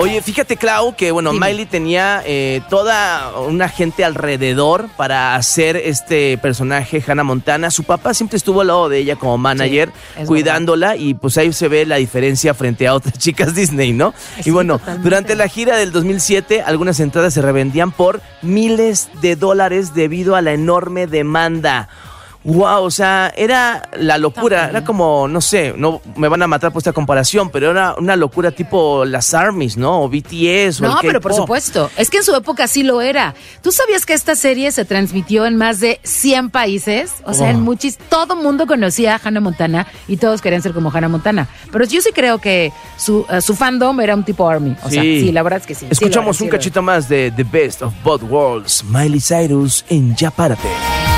Oye, fíjate, Clau, que bueno, Dime. Miley tenía toda una gente alrededor para hacer este personaje, Hannah Montana. Su papá siempre estuvo al lado de ella como manager, es cuidándola, y pues ahí se ve la diferencia frente a otras chicas Disney, ¿no? Sí, Y bueno, totalmente. durante la gira del 2007, algunas entradas se revendían por miles de dólares debido a la enorme demanda. Wow, o sea, era la locura, era como, no sé, no me van a matar por esta comparación, pero era una locura tipo las ARMYs, ¿no? O BTS, o No, el pero por K-pop. supuesto. Es que en su época sí lo era. ¿Tú sabías que esta serie se transmitió en más de 100 países? O sea, en todo mundo conocía a Hannah Montana y todos querían ser como Hannah Montana. Pero yo sí creo que su fandom era un tipo ARMY. O sea, sí, la verdad es que sí. Escuchamos Sí un lo era. cachito más de The Best of Both Worlds, Miley Cyrus en Ya Párate.